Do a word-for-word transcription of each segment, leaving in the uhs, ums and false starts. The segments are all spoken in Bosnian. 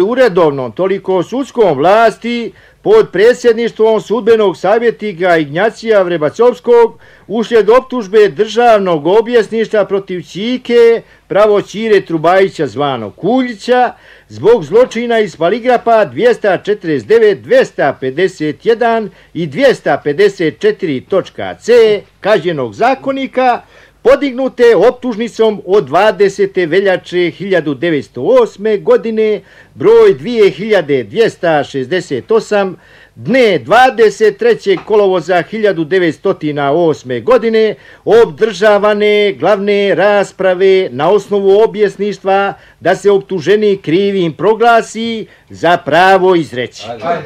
uredovnom, toliko sudskom vlasti pod predsjedništvom sudbenog savjetnika Ignacija Vrebacovskog uslijed optužbe državnog objesništva protiv Ćike pravo Ćire Trubajića zvanog Kuljića zbog zločina iz poligrafa dvjesto četrdeset devet, dvjesto pedeset jedan i dvjesto pedeset četiri točka c Kaznenog zakonika podignute optužnicom od dvadesete veljače hiljadu devetsto osme. godine broj dvije hiljade dvjesto šezdeset osam dne dvadeset trećeg kolovoza hiljadu devetsto osme. godine obdržavane glavne rasprave na osnovu objesništva da se optuženi krivim proglasi za pravo izreći.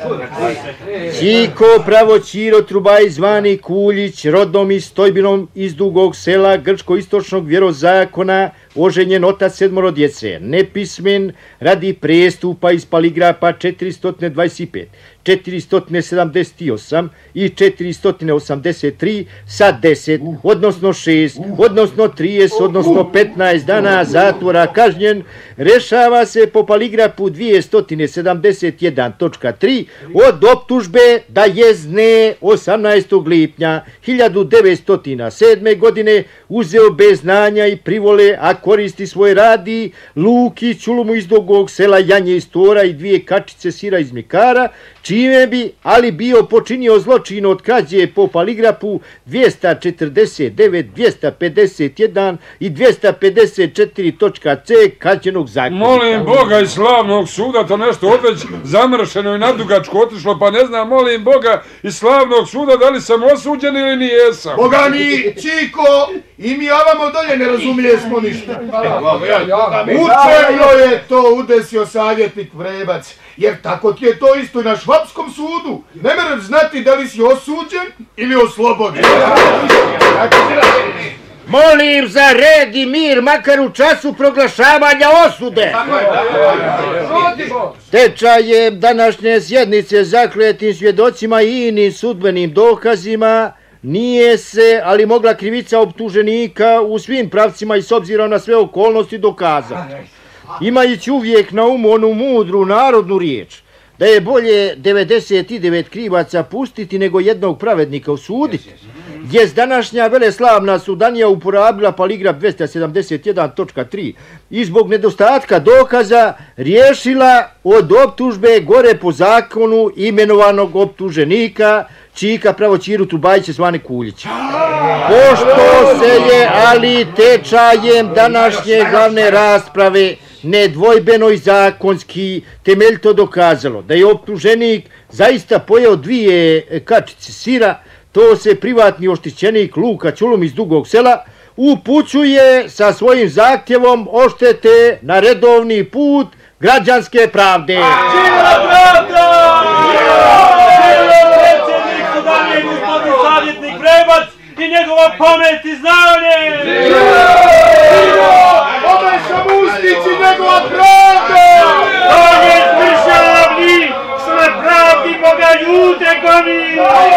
Ćiko pravo Ćiro Trubajić zvani Kuljić, rodom i stojbinom iz Dugog Sela grčko-istočnog vjerozakona, oženjen, otac sedmoro djece, nepismen radi prestupa iz poligrafa četiristo dvadeset pet, četiristo sedamdeset osam i četiristo osamdeset tri sa deset, odnosno šest, odnosno trideset, odnosno petnaest dana zatvora kažnjen, rešava se po poligrafu dvjesto sedamdeset jedan točka tri od optužbe da je dne osamnaestog lipnja hiljadu devetsto sedme. godine uzeo bez znanja i privole, a koristi svoje radi luki, čulumu iz Dugog Sela, janje iz tora i dvije kačice sira iz mlikara, čime bi ali bio počinio zločin od krađe po poligrafu dvjesto četrdeset devet, dvjesto pedeset jedan i dvjesto pedeset četiri točka c Kaznenog zakonika. Molim Boga i slavnog suda, to nešto odveć zamršeno i nadugačko otišlo, pa ne znam, molim Boga i slavnog suda da li sam osuđen ili nijesam. Boga mi, Čiko, i mi ovamo dolje ne razumijemo ništa. Učeno je to udesio savjetnik Vrebac, jer tako ti je to isto i na švapskom sudu. Ne mereš znati da li si osuđen ili oslobođen. Molim za red i mir, makar u času proglašavanja osude. Tečajem današnje sjednice zakletim svjedocima i inim sudbenim dokazima nije se, ali mogla krivica optuženika u svim pravcima i s obzirom na sve okolnosti dokazati. Imajući uvijek na umu onu mudru narodnu riječ, da je bolje devedeset devet krivaca pustiti nego jednog pravednika osuditi, je današnja veleslavna sudanija uporabila poligraf dvjesto sedamdeset jedan točka tri i zbog nedostatka dokaza riješila od optužbe gore po zakonu imenovanog optuženika Čika pravo Ćiru Trubajića zvane Kuljića. Pošto se je ali tečajem današnje glavne rasprave nedvojbeno i zakonski temeljito dokazalo da je optuženik zaista pojeo dvije kačice sira, to se privatni oštećenik Luka Čulum iz Dugog Sela upućuje sa svojim zahtjevom odštete na redovni put građanske pravde. Živjela pravda! Predsjednik sudanije gospodin savjetnik Vrebac i njegova pamet i znanje! Obeša Mustić i njegova pravda! Pamet državni, sve pravdi Boga ljude goni!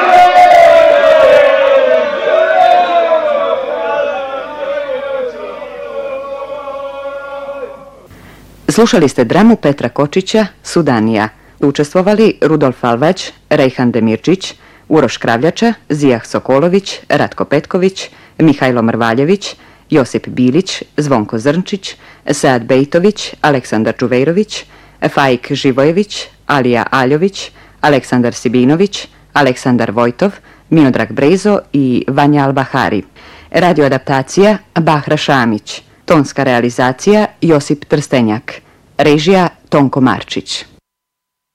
Slušali ste dramu Petra Kočića, Sudanija. Učestvovali Rudolf Alvać, Rejhan Demirčić, Uroš Kravljača, Zijah Sokolović, Ratko Petković, Mihajlo Mrvaljević, Josip Bilić, Zvonko Zrnčić, Sead Bejtović, Aleksandar Čuvejrović, Faik Živojević, Alija Aljović, Aleksandar Sibinović, Aleksandar Vojtov, Minodrag Brezo i Vanja Albahari. Radioadaptacija Bahra Šamić. Tonska realizacija Josip Trstenjak. Režija Tonko Marčić.